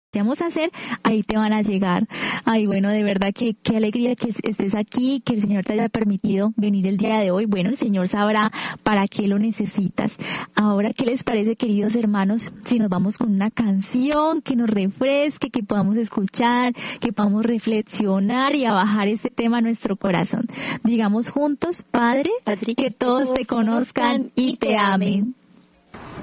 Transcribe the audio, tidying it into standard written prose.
vamos a hacer, ahí te van a llegar. Ay, bueno, de verdad que qué alegría que estés aquí, que el Señor te haya permitido venir el día de hoy. Bueno, el Señor sabrá para qué lo necesitas. Ahora, ¿qué les parece, queridos hermanos, si nos vamos con una canción que nos refresque, que podamos escuchar, que podamos reflexionar y a bajar este tema a nuestro corazón? Digamos juntos: Padre, que todos te conozcan y te amen.